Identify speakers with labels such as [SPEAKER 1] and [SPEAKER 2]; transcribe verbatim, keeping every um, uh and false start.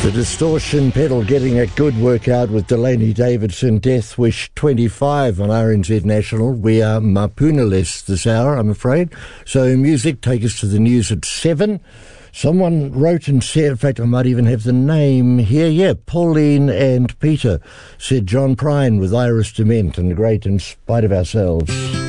[SPEAKER 1] The distortion pedal getting a good workout with Delaney Davidson, Death Wish twenty-five on R N Z National. We are Mapuna-less this hour, I'm afraid. So music, take us to the news at seven. Someone wrote and said, in fact, I might even have the name here. Yeah, Pauline and Peter said John Prine with Iris Dement and Great in Spite of Ourselves.